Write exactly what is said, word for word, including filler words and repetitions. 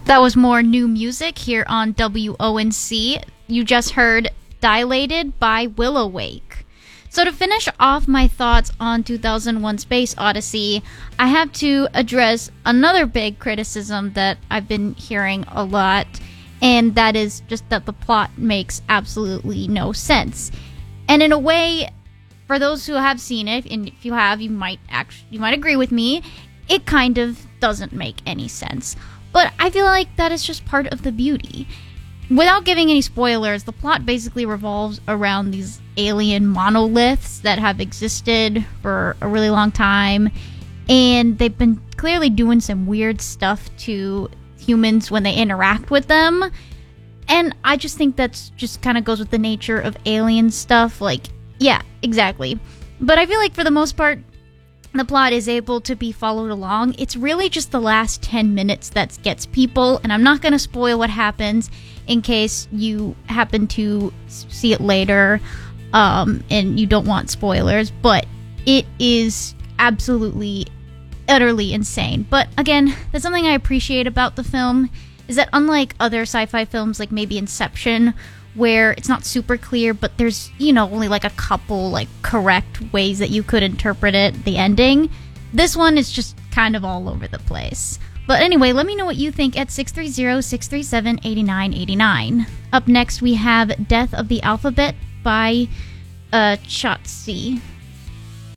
That was more new music here on W O N C. You just heard Dilated by Will Awake. So to finish off my thoughts on two thousand one Space Odyssey, I have to address another big criticism that I've been hearing a lot, and that is just that the plot makes absolutely no sense. And in a way, for those who have seen it, and if you have, you might actually you might agree with me, it kind of doesn't make any sense. But I feel like that is just part of the beauty. Without giving any spoilers, the plot basically revolves around these alien monoliths that have existed for a really long time, and they've been clearly doing some weird stuff to humans when they interact with them. And I just think that's just kind of goes with the nature of alien stuff. Like, yeah, exactly. But I feel like for the most part, the plot is able to be followed along. It's really just the last ten minutes that gets people, and I'm not going to spoil what happens in case you happen to see it later um, and you don't want spoilers, but it is absolutely, utterly insane. But again, that's something I appreciate about the film, is that unlike other sci-fi films like maybe Inception, where it's not super clear, but there's, you know, only like a couple like correct ways that you could interpret it, the ending. This one is just kind of all over the place. But anyway, let me know what you think at six three zero, six three seven, eight nine eight nine. Up next, we have Death of the Alphabet by uh, Chotzi.